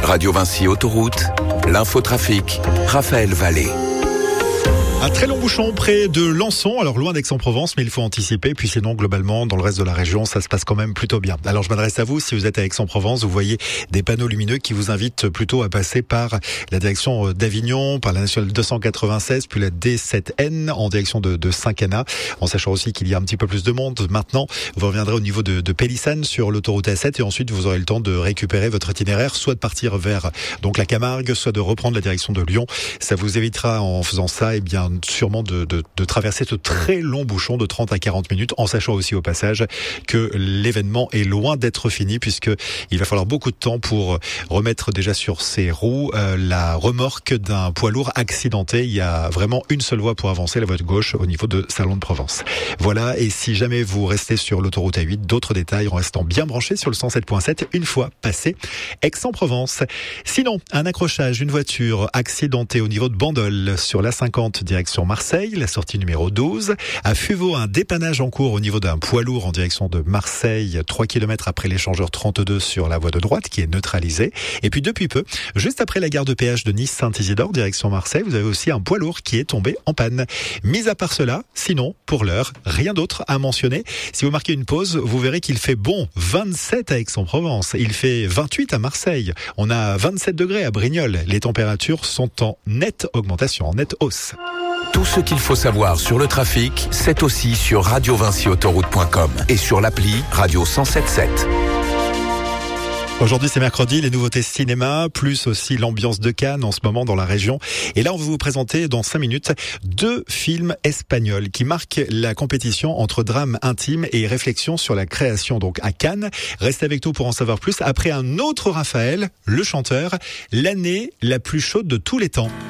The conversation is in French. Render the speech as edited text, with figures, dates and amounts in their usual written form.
Radio Vinci Autoroute, l'infotrafic, Raphaël Vallée. Un très long bouchon près de Lançon, alors loin d'Aix-en-Provence, mais il faut anticiper, puis sinon globalement dans le reste de la région ça se passe quand même plutôt bien. Alors je m'adresse à vous, si vous êtes à Aix-en-Provence, vous voyez des panneaux lumineux qui vous invitent plutôt à passer par la direction d'Avignon, par la nationale 296, puis la D7N en direction de Saint-Cana, en sachant aussi qu'il y a un petit peu plus de monde maintenant. Vous reviendrez au niveau de Pélissane sur l'autoroute A7 et ensuite vous aurez le temps de récupérer votre itinéraire, soit de partir vers donc la Camargue, soit de reprendre la direction de Lyon. Ça vous évitera en faisant ça, eh bien sûrement de traverser ce très long bouchon de 30 à 40 minutes, en sachant aussi au passage que l'événement est loin d'être fini, puisque il va falloir beaucoup de temps pour remettre déjà sur ses roues la remorque d'un poids lourd accidenté. Il y a vraiment une seule voie pour avancer, la voie de gauche au niveau de Salon de Provence. Voilà, et si jamais vous restez sur l'autoroute A8, d'autres détails en restant bien branchés sur le 107.7 une fois passé Aix-en-Provence. Sinon, un accrochage, une voiture accidentée au niveau de Bandol sur l'A50 direction Marseille, la sortie numéro 12. À Fuveau, un dépannage en cours au niveau d'un poids lourd en direction de Marseille, 3 km après l'échangeur 32 sur la voie de droite qui est neutralisée. Et puis depuis peu, juste après la gare de péage de Nice-Saint-Isidore, direction Marseille, vous avez aussi un poids lourd qui est tombé en panne. Mis à part cela, sinon, pour l'heure, rien d'autre à mentionner. Si vous marquez une pause, vous verrez qu'il fait bon 27 à Aix-en-Provence. Il fait 28 à Marseille. On a 27 degrés à Brignoles. Les températures sont en nette augmentation, en nette hausse. Tout ce qu'il faut savoir sur le trafic, c'est aussi sur radiovinciautoroute.com et sur l'appli Radio 107.7. Aujourd'hui c'est mercredi, les nouveautés cinéma, plus aussi l'ambiance de Cannes en ce moment dans la région. Et là on va vous présenter dans 5 minutes 2 films espagnols qui marquent la compétition entre drame intime et réflexion sur la création. Donc à Cannes, restez avec nous pour en savoir plus. Après un autre Raphaël, le chanteur, l'année la plus chaude de tous les temps.